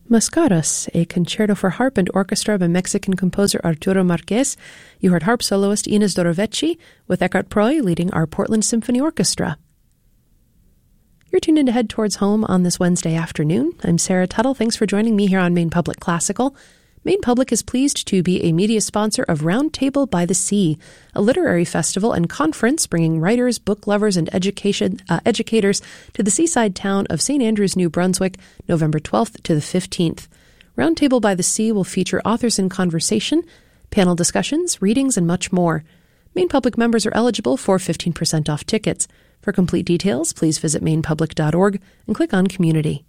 Mascaras, a concerto for harp and orchestra by Mexican composer Arturo Marquez. You heard harp soloist Ines Dorovecci with Eckhart Proy leading our Portland Symphony Orchestra. You're tuned in to Head Towards Home on this Wednesday afternoon. I'm Sarah Tuttle. Thanks for joining me here on Maine Public Classical. Maine Public is pleased to be a media sponsor of Round Table by the Sea, a literary festival and conference bringing writers, book lovers, and educators to the seaside town of St. Andrews, New Brunswick, November 12th to the 15th. Round Table by the Sea will feature authors in conversation, panel discussions, readings, and much more. Maine Public members are eligible for 15% off tickets. For complete details, please visit mainepublic.org and click on Community.